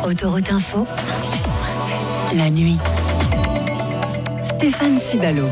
Autoroute Info, la nuit. Stéphane Cibalo.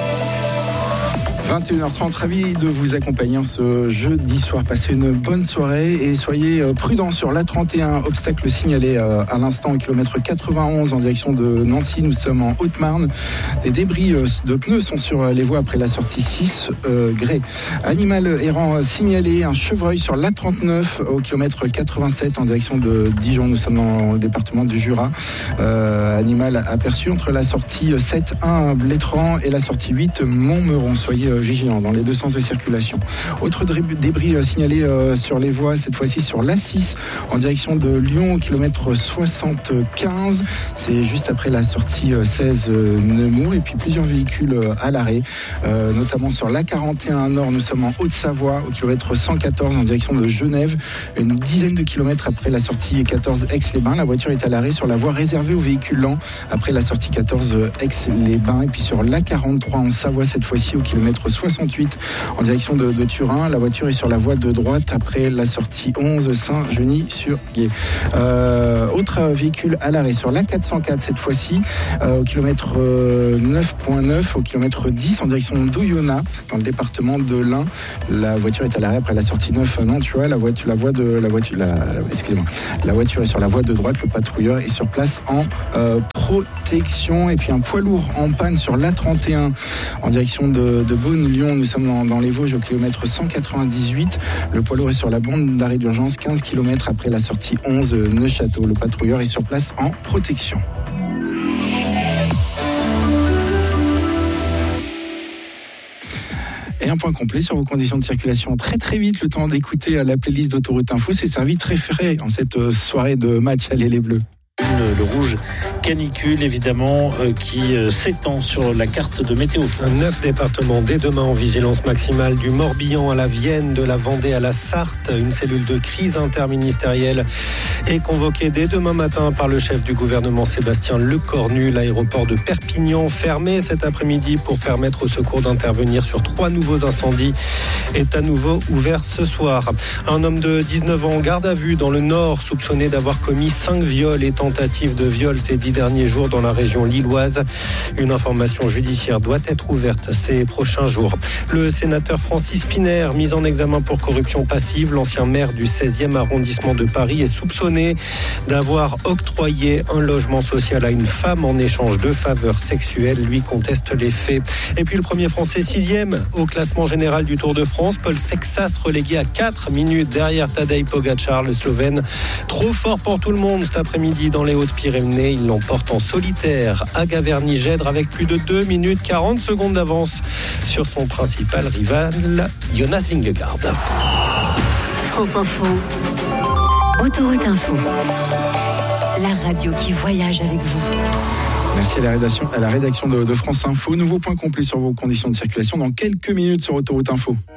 21h30, ravi de vous accompagner en ce jeudi soir. Passez une bonne soirée et soyez prudents sur l'A31. Obstacle signalé à l'instant au kilomètre 91 en direction de Nancy. Nous sommes en Haute-Marne. Des débris de pneus sont sur les voies après la sortie 6 Grès. Animal errant signalé, un chevreuil sur l'A39 au kilomètre 87 en direction de Dijon. Nous sommes dans le département du Jura. Animal aperçu entre la sortie 7-1 Blétran et la sortie 8 Montmeron. Soyez vigilants dans les deux sens de circulation. Autre débris signalé sur les voies, cette fois-ci sur l'A6 en direction de Lyon au kilomètre 75. C'est juste après la sortie 16 Nemours et puis plusieurs véhicules à l'arrêt, notamment sur l'A41 Nord. Nous sommes en Haute-Savoie au kilomètre 114 en direction de Genève. Une dizaine de kilomètres après la sortie 14 Aix-les-Bains. La voiture est à l'arrêt sur la voie réservée aux véhicules lents après la sortie 14 Aix-les-Bains. Et puis sur l'A43 en Savoie cette fois-ci au kilomètre 68 en direction de Turin. La voiture est sur la voie de droite après la sortie 11 Saint-Genis-sur-Guiers. Autre véhicule à l'arrêt sur l'A404 cette fois-ci au kilomètre 9.9 au kilomètre 10 en direction d'Oyonnax dans le département de l'Ain. La voiture est à l'arrêt après la sortie 9 Nantua. La voiture est sur la voie de droite. Le patrouilleur est sur place en protection. Et puis un poids lourd en panne sur l'A31 en direction de Beaune-Lyon. Nous sommes dans les Vosges au kilomètre 198. Le poids lourd est sur la bande d'arrêt d'urgence 15 km après la sortie 11 Neufchâteau. Le patrouilleur est sur place en protection. Et un point complet sur vos conditions de circulation très très vite, le temps d'écouter la playlist d'Autoroute Info. C'est servi très frais en cette soirée de match. Allez les Bleus. Le rouge canicule évidemment qui s'étend sur la carte de météo. 9 départements dès demain en vigilance maximale, du Morbihan à la Vienne, de la Vendée à la Sarthe. Une cellule de crise interministérielle est convoquée dès demain matin par le chef du gouvernement Sébastien Lecornu. L'aéroport de Perpignan fermé cet après-midi pour permettre aux secours d'intervenir sur 3 nouveaux incendies est à nouveau ouvert ce soir. Un homme de 19 ans en garde à vue dans le Nord soupçonné d'avoir commis 5 viols et tentative de viol ces 10 derniers jours dans la région lilloise. Une information judiciaire doit être ouverte ces prochains jours. Le sénateur Francis Piner, mis en examen pour corruption passive, l'ancien maire du 16e arrondissement de Paris, est soupçonné d'avoir octroyé un logement social à une femme en échange de faveurs sexuelles. Lui conteste les faits. Et puis le premier Français 6e au classement général du Tour de France, Paul Sexas, relégué à 4 minutes derrière Tadej Pogačar, le Slovène. Trop fort pour tout le monde cet après-midi dans les Hautes-Pyrénées. Il l'emporte en solitaire à Gaverny-Gèdre avec plus de 2 minutes 40 secondes d'avance sur son principal rival, Jonas Vingegaard. France Info. Autoroute Info. La radio qui voyage avec vous. Merci à la rédaction de France Info. Nouveau point complet sur vos conditions de circulation dans quelques minutes sur Autoroute Info.